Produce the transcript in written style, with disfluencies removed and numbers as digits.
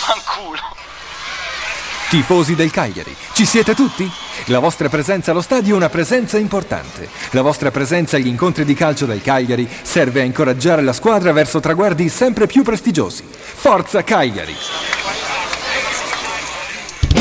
Fanculo. Tifosi del Cagliari, ci siete tutti? La vostra presenza allo stadio è una presenza importante. La vostra presenza agli incontri di calcio del Cagliari serve a incoraggiare la squadra verso traguardi sempre più prestigiosi. Forza Cagliari!